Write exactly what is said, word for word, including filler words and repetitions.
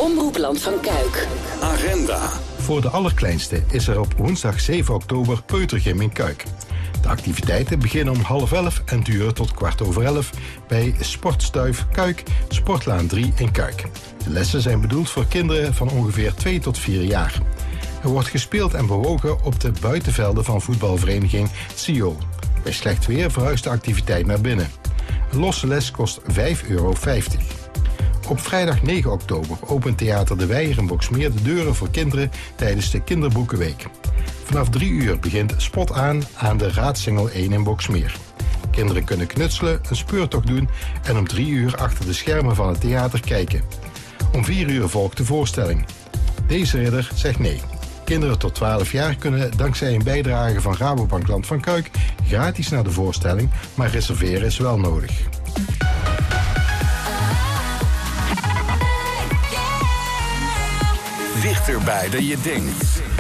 Omroepland van Kuik. Agenda. Voor de allerkleinste is er op woensdag zeven oktober Peutergym in Kuik. De activiteiten beginnen om half elf en duren tot kwart over elf bij Sportstuif Kuik, Sportlaan drie in Kuik. De lessen zijn bedoeld voor kinderen van ongeveer twee tot vier jaar. Er wordt gespeeld en bewogen op de buitenvelden van voetbalvereniging C I O. Bij slecht weer verhuist de activiteit naar binnen. Een losse les kost vijf euro vijftig. Op vrijdag negen oktober opent Theater De Weijer in Boxmeer de deuren voor kinderen tijdens de Kinderboekenweek. Vanaf drie uur begint Spot aan aan de Raadsingel één in Boxmeer. Kinderen kunnen knutselen, een speurtocht doen en om drie uur achter de schermen van het theater kijken. Om vier uur volgt de voorstelling. Deze ridder zegt nee. Kinderen tot twaalf jaar kunnen dankzij een bijdrage van Rabobank Land van Kuik gratis naar de voorstelling, maar reserveren is wel nodig. Dichterbij dan je denkt.